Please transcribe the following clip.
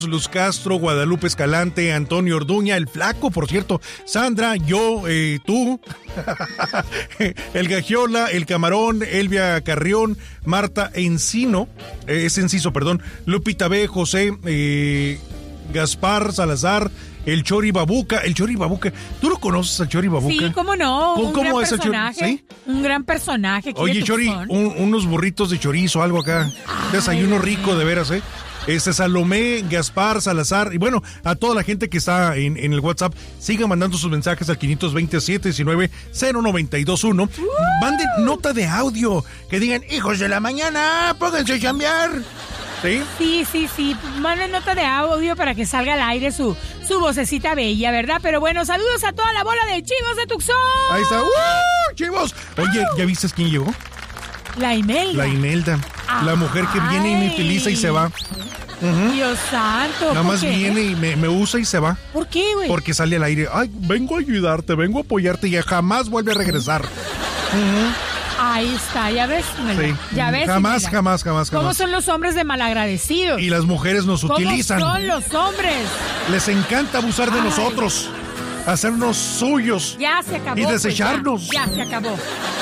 Luz Castro, Guadalupe Escalante, Antonio Orduña, el Flaco, por cierto, Sandra, yo, tú, el Gagiola, el Camarón, Elvia Carrión, Marta Enciso, Lupita B, José, Gaspar Salazar, el Chori Babuca. ¿Tú lo conoces al Chori Babuca? Sí, cómo no, ¿Cómo es el Chori? ¿Sí? Un gran personaje. Oye, Chori, unos burritos de chorizo, algo acá. Desayuno rico, de veras, ¿eh? Salomé, Gaspar, Salazar, y bueno, a toda la gente que está en el WhatsApp, sigan mandando sus mensajes al 520-719-0921. Manden nota de audio, que digan, hijos de la mañana, pónganse a chambear. ¿Sí? Sí. Manden nota de audio para que salga al aire su vocecita bella, ¿verdad? Pero bueno, saludos a toda la bola de chivos de Tucson. Ahí está, chivos. Oye, ¿ya viste quién llegó? La Imelda. La mujer que viene y me utiliza y se va. Dios santo. Nada más viene y me usa y se va. ¿Por qué, güey? Porque sale al aire. Ay, vengo a ayudarte, vengo a apoyarte y ya jamás vuelve a regresar. Ahí está, ya ves. Sí. Ya ves. Jamás. ¿Cómo son los hombres de malagradecidos? Y las mujeres nos utilizan. ¿Cómo son los hombres? Les encanta abusar de nosotros, hacernos suyos. Ya se acabó. Y desecharnos. Ya se acabó.